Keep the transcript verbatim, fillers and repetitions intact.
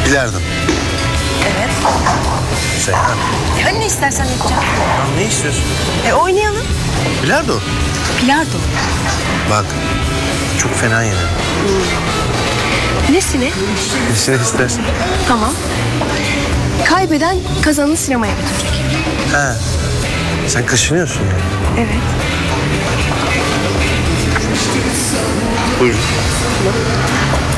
Bilardo. Evet. Seyhan. E hani ne istersen yapacağım. Tamam, ne istiyorsun? E oynayalım. Bilardo. Bilardo. Bak, çok fena yenerim. Nesine? Nesine istersin? Tamam. Kaybeden kazanını sinemaya götürecek. Ha. Sen kaşınıyorsun yani. Evet. Buyurun.